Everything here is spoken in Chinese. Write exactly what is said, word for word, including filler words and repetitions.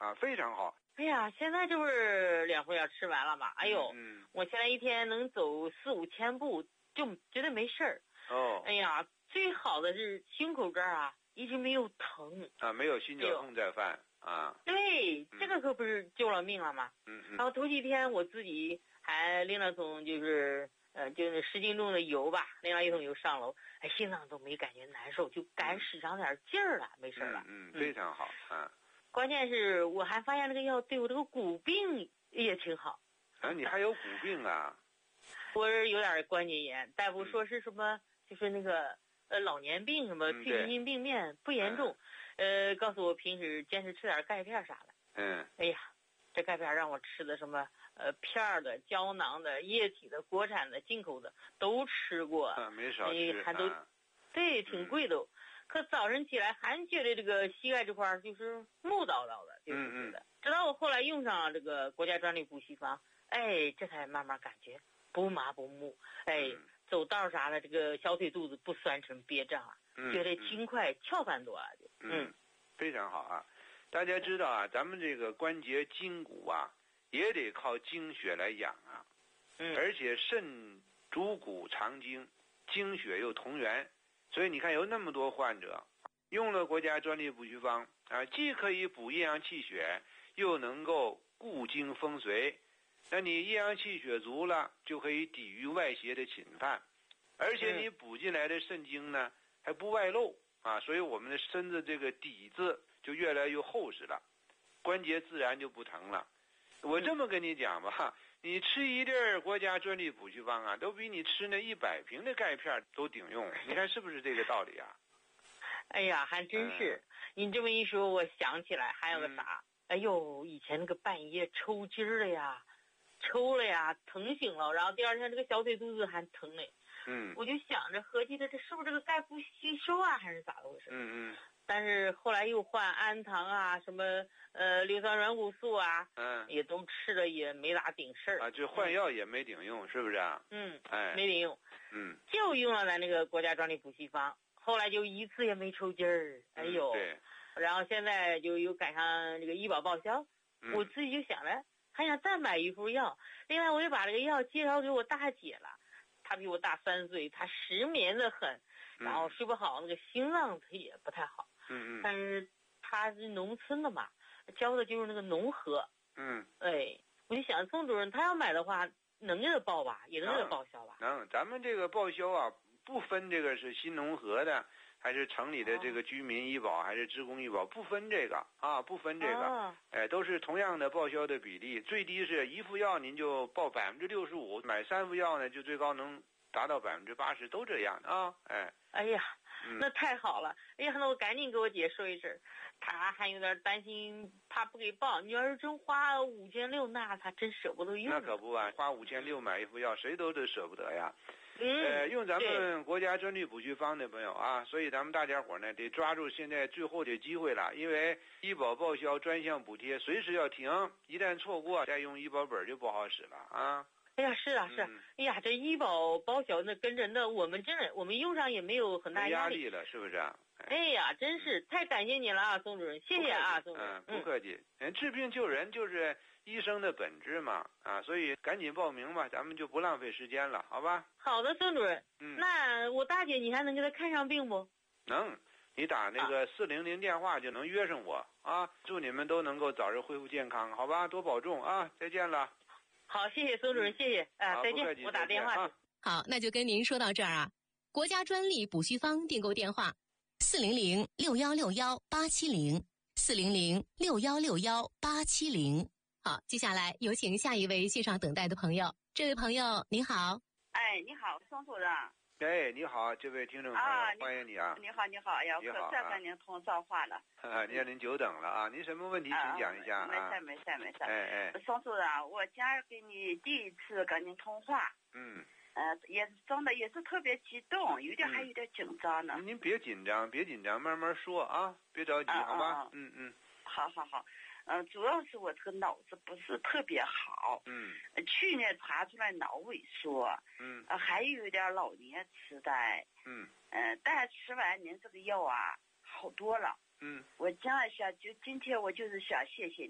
啊，非常好。 哎呀，现在就是两副药吃完了嘛，哎呦， 嗯， 我现在一天能走四五千步，就觉得没事儿。 哦， 哎呀，最好的是胸口这儿啊，一直没有疼啊，没有心绞痛再犯啊。 对， 嗯这个可不是救了命了吗？ 嗯嗯。 然后头几天我自己还拎了桶就是呃就是十斤重的油吧，拎了一桶油上楼，哎，心脏都没感觉难受，就敢使上点劲儿了，没事了。 嗯嗯，非常好啊。 关键是我还发现这个药对我这个骨病也挺好。 啊，你还有骨病啊？ 我是有点关节炎，大夫说是什么，就是那个呃老年病什么嗯退行性病变不严重，呃，告诉我平时坚持吃点钙片啥的。 嗯。 哎呀，这钙片让我吃的什么呃片儿的、胶囊的、液体的、国产的、进口的都吃过。 啊，没少吃。 哎，还都、 啊、 对，挺贵的、嗯。可早晨起来还觉得这个膝盖这块就是木叨叨的，就是觉得。 嗯嗯。 直到我后来用上了这个国家专利补习方，哎，这才慢慢感觉不麻不木，哎， 嗯、 走道啥的，这个小腿肚子不酸沉憋胀啊， 嗯、 觉得轻快翘翻多了就。 嗯，嗯非常好啊！大家知道啊，咱们这个关节筋骨啊，也得靠精血来养啊。 嗯。 而且肾主骨藏精，精血又同源，所以你看有那么多患者用了国家专利补虚方啊，既可以补阴阳气血，又能够固精风髓。那你阴阳气血足了，就可以抵御外邪的侵犯，而且你补进来的肾精呢还不外露啊，所以我们的身子这个底子就越来越厚实了，关节自然就不疼了。我这么跟你讲吧，你吃一粒国家专利补虚方啊，都比你吃那一百瓶的钙片都顶用。你看是不是这个道理啊？ 哎呀，还真是。嗯、你这么一说，我想起来还有个啥？嗯、哎呦，以前那个半夜抽筋儿了呀，抽了呀，疼醒了，然后第二天这个小腿肚子还疼嘞。 嗯。 我就想着合计着这是不是这个钙不吸收啊，还是咋回事？ 嗯嗯。 但是后来又换氨糖啊，什么呃硫酸软骨素啊， 嗯， 也都吃了，也没咋顶事儿啊，就换药也没顶用，嗯、是不是啊？ 嗯， 哎， 没顶用。 嗯， 就用了咱那个国家专利补气方，后来就一次也没抽筋儿。哎呦， 嗯、对。 然后现在就又赶上这个医保报销， 嗯、 我自己就想着还想再买一副药，另外我又把这个药介绍给我大姐了，她比我大三岁，她失眠的很，然后睡不好，那个心脏她也不太好。 嗯嗯， 但是他是农村的嘛，教的就是那个农合。 嗯， 哎，我就想宋主任他要买的话，能给他报吧，也能给他报销吧？ 能，咱们这个报销啊，不分这个是新农合的，还是城里的这个居民医保，哦、还是职工医保，不分这个啊，不分这个， 哦、 哎，都是同样的报销的比例，最低是一副药您就报百分之六十五，买三副药呢就最高能达到百分之八十，都这样的啊，哎， 哎呀。那太好了！哎呀，那我赶紧给我姐说一声，她还有点担心，怕不给报。你要是真花五千六，那她真舍不得用。 那可不啊，花五千六买一副药，谁都得舍不得呀。 嗯， 呃，用咱们国家专利补虚方的朋友啊，所以咱们大家伙呢得抓住现在最后的机会了，因为医保报销专项补贴随时要停，一旦错过，再用医保本就不好使了啊。 哎呀，是啊，是啊， 嗯、 哎呀，这医保报销那跟着那我们真的，我们用上也没有很大压力了，是不是啊？ 哎, 哎呀，真是、嗯、太感谢你了啊，宋主任，谢谢啊，宋主任。 嗯，不客气。嗯，治病救人就是医生的本质嘛，啊，所以赶紧报名吧，咱们就不浪费时间了，好吧？ 好的，宋主任。 嗯， 那我大姐你还能给她看上病不？ 能，你打那个四零零电话就能约上我啊。祝你们都能够早日恢复健康，好吧？多保重啊！再见了。 好，谢谢宋主任，谢谢啊，再见，我打电话去。 好，那就跟您说到这儿啊。国家专利补虚方订购电话：四零零六幺六幺八七零，四零零六幺六幺八七零。好，接下来有请下一位线上等待的朋友。这位朋友您好。 哎，你好，宋主任。 哎，你好，这位听众朋友，啊、欢迎你啊！ 你好，你好，哎呀，我可再跟您通造话了。 啊，您您久等了啊！您什么问题，请讲一下啊？ 没事没事没事。 哎哎， 宋主任，我今儿跟你第一次跟您通话。 嗯。 呃，也是真的，也是特别激动，有点、嗯、还有点紧张呢。 您别紧张，别紧张，慢慢说啊，别着急， 啊、 好吧？ 啊、 嗯嗯。 好好好，嗯、呃，主要是我这个脑子不是特别好。 嗯。 去年查出来脑萎缩。 嗯。 呃，还有一点老年痴呆。 嗯。 呃，但吃完您这个药啊，好多了。 嗯。 我这样想，就今天我就是想谢谢你。